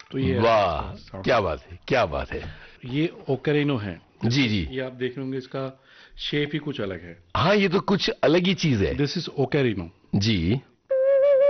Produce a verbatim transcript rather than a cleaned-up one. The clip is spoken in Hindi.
तो ये वाह, क्या बात है, क्या बात है। ये ओकेरिनो है जी जी। ये आप देख लेंगे, इसका शेप ही कुछ अलग है। हाँ, ये तो कुछ अलग ही चीज है। This is ओकेरिनो ji.